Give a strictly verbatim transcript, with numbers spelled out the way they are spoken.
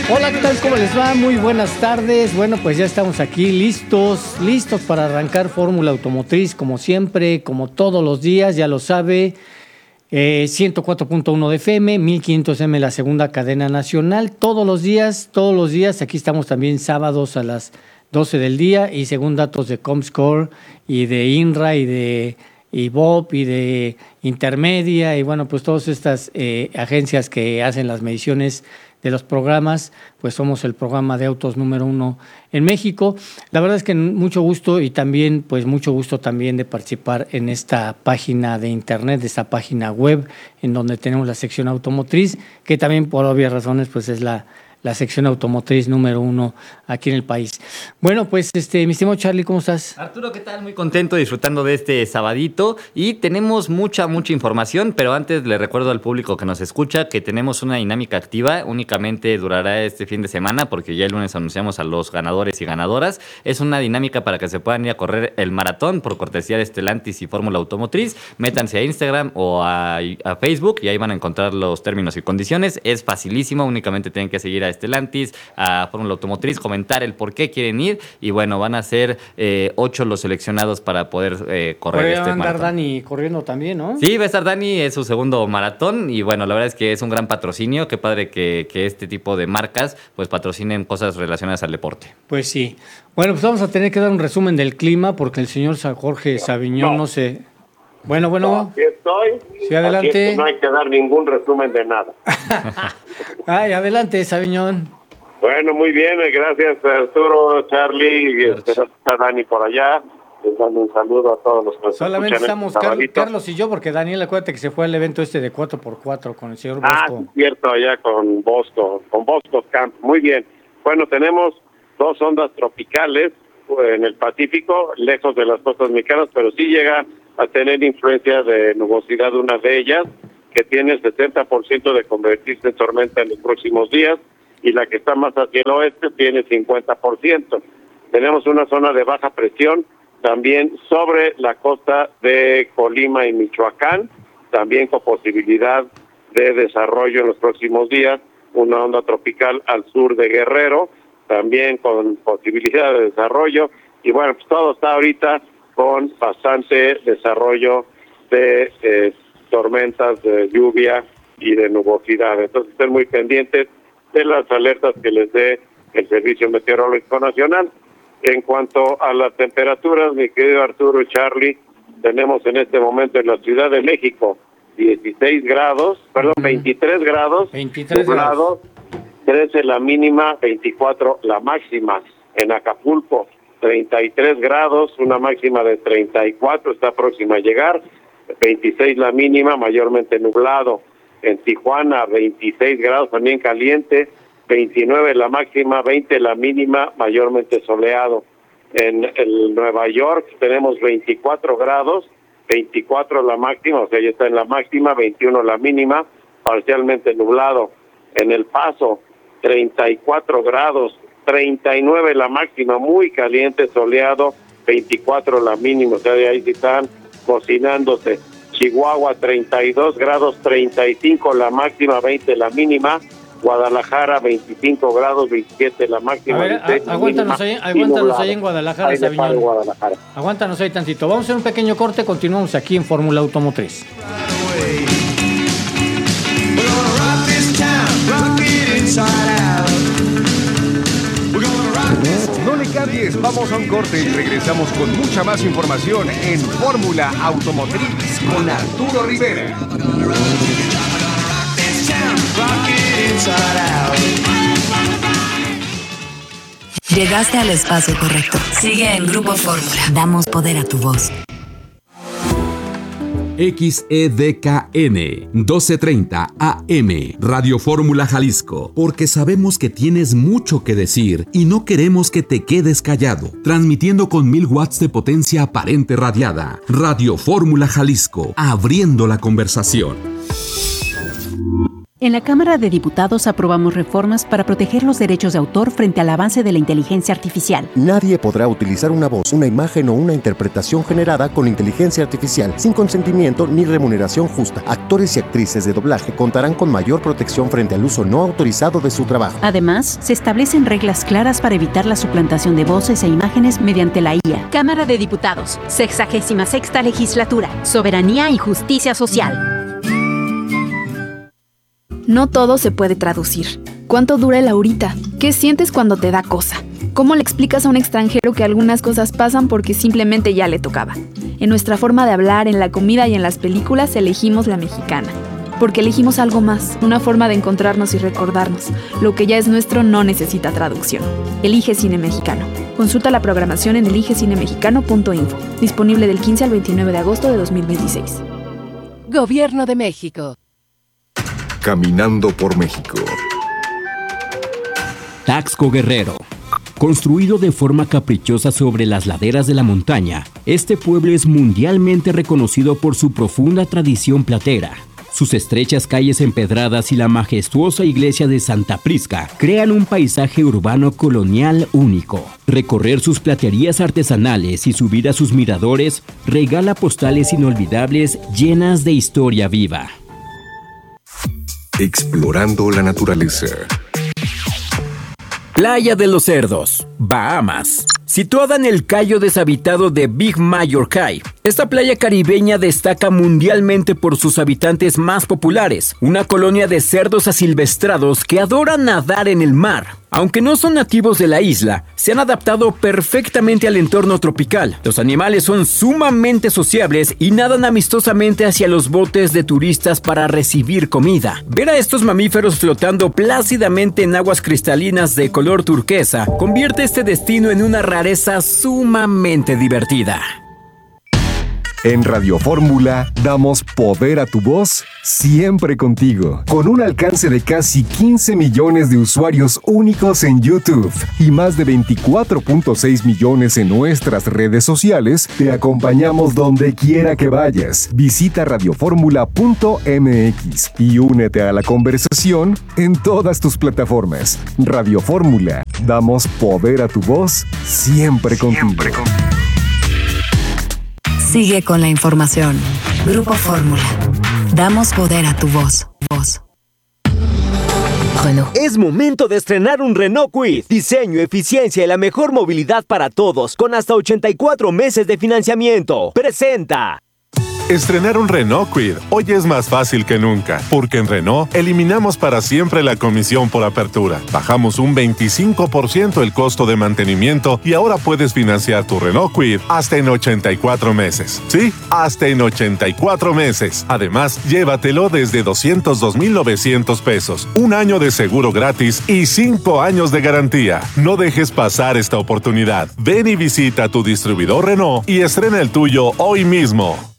Hola, ¿qué tal? ¿Cómo les va? Muy buenas tardes. Bueno, pues ya estamos aquí listos, listos para arrancar Fórmula Automotriz, como siempre, como todos los días, ya lo sabe. Eh, ciento cuatro punto uno de F M, mil quinientos M la segunda cadena nacional, todos los días, todos los días. Aquí estamos también sábados a las doce del día y según datos de Comscore y de INRA y de y B O P y de Intermedia y bueno, pues todas estas eh, agencias que hacen las mediciones de los programas, pues somos el programa de autos número uno en México. La verdad es que mucho gusto y también, pues mucho gusto también de participar en esta página de internet, de esta página web, en donde tenemos la sección automotriz, que también por obvias razones, pues es la, la sección automotriz número uno aquí en el país. Bueno, pues este, mi estimado Charlie, ¿cómo estás? Arturo, ¿qué tal? Muy contento, disfrutando de este sabadito y tenemos mucha, mucha información, pero antes le recuerdo al público que nos escucha que tenemos una dinámica activa, únicamente durará este fin de semana porque ya el lunes anunciamos a los ganadores y ganadoras. Es una dinámica para que se puedan ir a correr el maratón por cortesía de Stellantis y Fórmula Automotriz. Métanse a Instagram o a, a Facebook y ahí van a encontrar los términos y condiciones. Es facilísimo, únicamente tienen que seguir a Stellantis, a Fórmula Automotriz, comentar el por qué quieren ir y bueno, van a ser eh, ocho los seleccionados para poder eh, correr Pero este va a andar maratón. Dani corriendo también, ¿no? Sí, va a estar Dani, es su segundo maratón y bueno, la verdad es que es un gran patrocinio, qué padre que, que este tipo de marcas pues patrocinen cosas relacionadas al deporte. Pues sí. Bueno, pues vamos a tener que dar un resumen del clima porque el señor San Jorge Sabiñón no, no se... Bueno, bueno. No, aquí estoy. Sí, adelante. Aquí no hay que dar ningún resumen de nada. Ay, adelante, Sabiñón. Bueno, muy bien, gracias Arturo, Charlie, y está Dani por allá. Les mando un saludo a todos los que Solamente estamos Car- Carlos y yo, porque Daniel, acuérdate que se fue al evento este de cuatro por cuatro con el señor Bosco. Ah, sí, cierto, allá con Bosco, con Bosco Camp. Muy bien. Bueno, tenemos dos ondas tropicales en el Pacífico, lejos de las costas mexicanas, pero sí llega a tener influencia de nubosidad una de ellas, que tiene el setenta por ciento de convertirse en tormenta en los próximos días, y la que está más hacia el oeste tiene cincuenta por ciento. Tenemos una zona de baja presión también sobre la costa de Colima y Michoacán, también con posibilidad de desarrollo en los próximos días, una onda tropical al sur de Guerrero, también con posibilidad de desarrollo, y bueno, pues todo está ahorita con bastante desarrollo de eh, tormentas de lluvia y de nubosidad. Entonces estén muy pendientes de las alertas que les dé el Servicio Meteorológico Nacional. En cuanto a las temperaturas, mi querido Arturo y Charlie, tenemos en este momento en la Ciudad de México dieciséis grados, perdón, veintitrés grados, veintitrés grados, trece la mínima, veinticuatro la máxima. En Acapulco, treinta y tres grados, una máxima de treinta y cuatro, está próxima a llegar, veintiséis la mínima, mayormente nublado. En Tijuana, veintiséis grados, también caliente, veintinueve la máxima, veinte la mínima, mayormente soleado. En el Nueva York tenemos veinticuatro grados, veinticuatro la máxima, o sea, ya está en la máxima, veintiuno la mínima, parcialmente nublado. En El Paso, treinta y cuatro grados, treinta y nueve la máxima, muy caliente, soleado, veinticuatro la mínima, o sea, de ahí sí están cocinándose. Chihuahua, treinta y dos grados, treinta y cinco la máxima, veinte la mínima. Guadalajara, veinticinco grados, veintisiete la máxima. A ver, a, aguántanos, ahí, aguántanos ahí en Guadalajara, Sabiñón. Guadalajara. Aguántanos ahí tantito. Vamos a hacer un pequeño corte, continuamos aquí en Fórmula Automotriz. No le cambies, vamos a un corte y regresamos con mucha más información en Fórmula Automotriz con Arturo Rivera. Llegaste al espacio correcto. Sigue en Grupo Fórmula. Damos poder a tu voz. X E D K N doce treinta A M Radio Fórmula Jalisco, porque sabemos que tienes mucho que decir y no queremos que te quedes callado. Transmitiendo con mil watts de potencia aparente radiada. Radio Fórmula Jalisco, abriendo la conversación. En la Cámara de Diputados aprobamos reformas para proteger los derechos de autor frente al avance de la inteligencia artificial. Nadie podrá utilizar una voz, una imagen o una interpretación generada con inteligencia artificial sin consentimiento ni remuneración justa. Actores y actrices de doblaje contarán con mayor protección frente al uso no autorizado de su trabajo. Además, se establecen reglas claras para evitar la suplantación de voces e imágenes mediante la I A. Cámara de Diputados, sexagésima sexta legislatura, soberanía y justicia social. No todo se puede traducir. ¿Cuánto dura el ahorita? ¿Qué sientes cuando te da cosa? ¿Cómo le explicas a un extranjero que algunas cosas pasan porque simplemente ya le tocaba? En nuestra forma de hablar, en la comida y en las películas elegimos la mexicana. Porque elegimos algo más, una forma de encontrarnos y recordarnos. Lo que ya es nuestro no necesita traducción. Elige Cine Mexicano. Consulta la programación en elige cine mexicano punto info. Disponible del quince al veintinueve de agosto de dos mil veintiséis. Gobierno de México. Caminando por México. Taxco Guerrero. Construido de forma caprichosa sobre las laderas de la montaña, este pueblo es mundialmente reconocido por su profunda tradición platera. Sus estrechas calles empedradas y la majestuosa iglesia de Santa Prisca crean un paisaje urbano colonial único. Recorrer sus platerías artesanales y subir a sus miradores regala postales inolvidables llenas de historia viva. Explorando la naturaleza. Playa de los Cerdos, Bahamas. Situada en el cayo deshabitado de Big Major Cay, esta playa caribeña destaca mundialmente por sus habitantes más populares, una colonia de cerdos asilvestrados que adoran nadar en el mar. Aunque no son nativos de la isla, se han adaptado perfectamente al entorno tropical. Los animales son sumamente sociables y nadan amistosamente hacia los botes de turistas para recibir comida. Ver a estos mamíferos flotando plácidamente en aguas cristalinas de color turquesa convierte este destino en una rareza sumamente divertida. En Radio Fórmula damos poder a tu voz siempre contigo. Con un alcance de casi quince millones de usuarios únicos en YouTube y más de veinticuatro punto seis millones en nuestras redes sociales, te acompañamos donde quiera que vayas. Visita radioformula punto m x y únete a la conversación en todas tus plataformas. Radio Fórmula, damos poder a tu voz siempre contigo. Siempre contigo. Sigue con la información. Grupo Fórmula. Damos poder a tu voz. Voz. Renault. Es momento de estrenar un Renault Kwid. Diseño, eficiencia y la mejor movilidad para todos, con hasta ochenta y cuatro meses de financiamiento. Presenta. Estrenar un Renault Kwid hoy es más fácil que nunca, porque en Renault eliminamos para siempre la comisión por apertura. Bajamos un veinticinco por ciento el costo de mantenimiento y ahora puedes financiar tu Renault Kwid hasta en ochenta y cuatro meses. Sí, hasta en ochenta y cuatro meses. Además, llévatelo desde doscientos dos mil novecientos pesos, un año de seguro gratis y cinco años de garantía. No dejes pasar esta oportunidad. Ven y visita tu distribuidor Renault y estrena el tuyo hoy mismo.